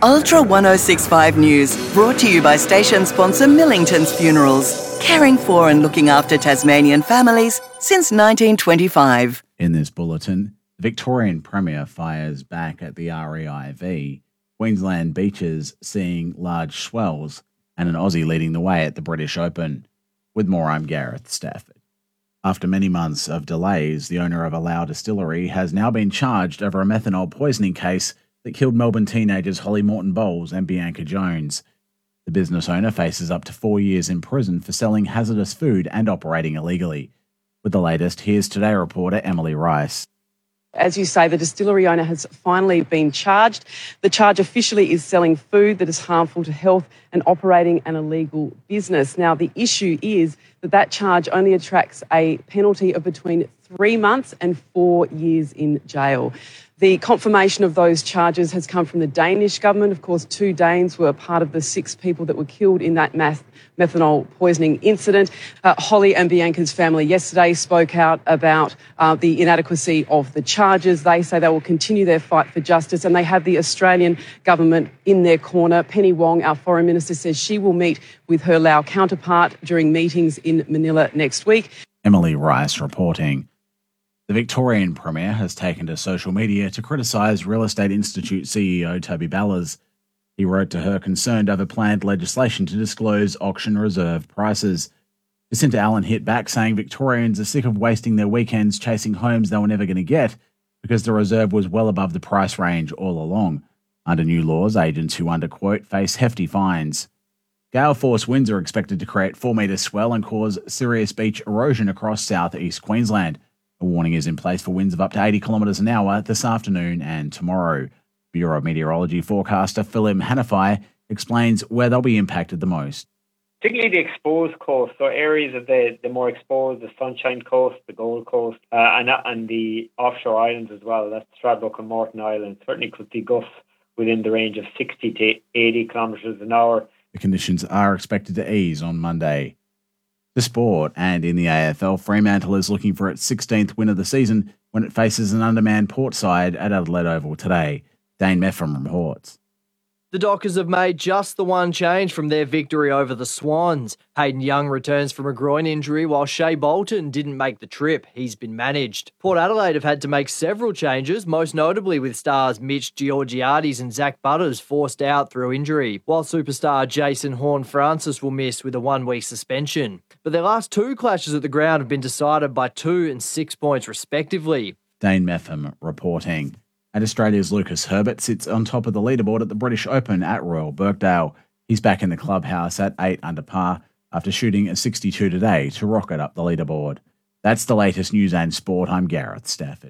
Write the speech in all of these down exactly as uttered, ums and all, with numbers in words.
Ultra ten sixty-five News, brought to you by station sponsor Millington's Funerals, caring for and looking after Tasmanian families since nineteen twenty-five. In this bulletin, the Victorian Premier fires back at the R E I V, Queensland beaches seeing large swells, and an Aussie leading the way at the British Open. With more, I'm Gareth Stafford. After many months of delays, the owner of Allow Distillery has now been charged over a methanol poisoning case that killed Melbourne teenagers Holly Morton Bowles and Bianca Jones. The business owner faces up to four years in prison for selling hazardous food and operating illegally. With the latest, here's Today reporter Emily Rice. As you say, the distillery owner has finally been charged. The charge officially is selling food that is harmful to health and operating an illegal business. Now, the issue is that that charge only attracts a penalty of between three months and four years in jail. The confirmation of those charges has come from the Danish government. Of course, two Danes were part of the six people that were killed in that meth- methanol poisoning incident. Uh, Holly and Bianca's family yesterday spoke out about uh, the inadequacy of the charges. They say they will continue their fight for justice, and they have the Australian government in their corner. Penny Wong, our foreign minister, says she will meet with her Lao counterpart during meetings in Manila next week. Emily Rice reporting. The Victorian Premier has taken to social media to criticise Real Estate Institute C E O Toby Ballers. He wrote to her concerned over planned legislation to disclose auction reserve prices. Jacinta Allen hit back, saying Victorians are sick of wasting their weekends chasing homes they were never going to get because the reserve was well above the price range all along. Under new laws, agents who underquote face hefty fines. Gale force winds are expected to create four metre swell and cause serious beach erosion across south-east Queensland. A warning is in place for winds of up to eighty kilometres an hour this afternoon and tomorrow. Bureau of Meteorology forecaster Philip Hanify explains where they'll be impacted the most. Particularly the exposed coast, so areas of the, the more exposed, the Sunshine Coast, the Gold Coast, uh, and, and the offshore islands as well. That's Stradbroke and Morton Island. Certainly could see gusts within the range of sixty to eighty kilometres an hour. The conditions are expected to ease on Monday. The sport, and in the A F L, Fremantle is looking for its sixteenth win of the season when it faces an undermanned Port side at Adelaide Oval today. Dane Meffam reports. The Dockers have made just the one change from their victory over the Swans. Hayden Young returns from a groin injury while Shea Bolton didn't make the trip. He's been managed. Port Adelaide have had to make several changes, most notably with stars Mitch Georgiades and Zach Butters forced out through injury, while superstar Jason Horne-Francis will miss with a one-week suspension. But their last two clashes at the ground have been decided by two and six points respectively. Dane Meffam reporting. And Australia's Lucas Herbert sits on top of the leaderboard at the British Open at Royal Birkdale. He's back in the clubhouse at eight under par after shooting a sixty-two today to rocket up the leaderboard. That's the latest news and sport. I'm Gareth Stafford.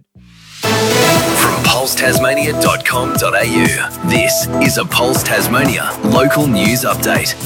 From pulse tasmania dot com dot a u, this is a Pulse Tasmania local news update.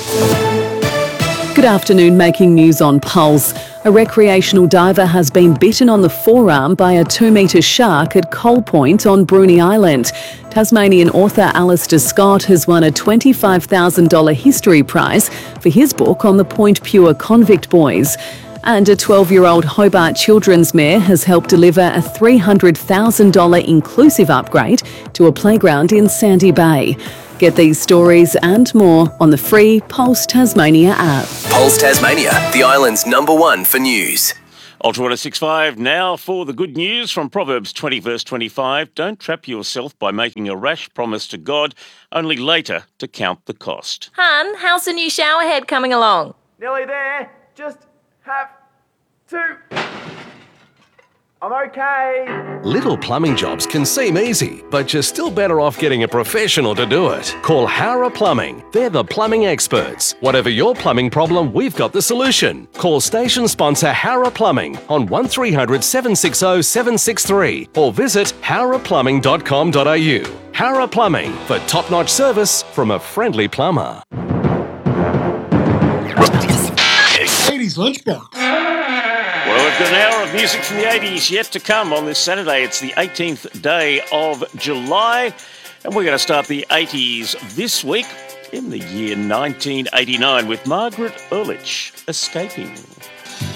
Good afternoon, making news on Pulse. A recreational diver has been bitten on the forearm by a two-metre shark at Coal Point on Bruny Island. Tasmanian author Alistair Scott has won a twenty-five thousand dollars history prize for his book on the Point Pure convict boys. And a twelve-year-old Hobart Children's Mayor has helped deliver a three hundred thousand dollars inclusive upgrade to a playground in Sandy Bay. Get these stories and more on the free Pulse Tasmania app. Pulse Tasmania, the island's number one for news. Ultra ten sixty-five now for the good news from Proverbs twenty verse twenty-five. Don't trap yourself by making a rash promise to God, only later to count the cost. Hun, how's the new shower head coming along? Nearly there. Just have to... I'm okay. Little plumbing jobs can seem easy, but you're still better off getting a professional to do it. Call Howrah Plumbing. They're the plumbing experts. Whatever your plumbing problem, we've got the solution. Call station sponsor Howrah Plumbing on one three hundred seven six zero seven six three or visit howrah plumbing dot com dot a u. Howrah Plumbing, for top-notch service from a friendly plumber. eighties Lunchbox. Well, we've got an hour of music from the eighties yet to come on this Saturday. It's the eighteenth day of July, and we're going to start the eighties this week in the year nineteen eighty-nine with Margaret Ehrlich, Escaping.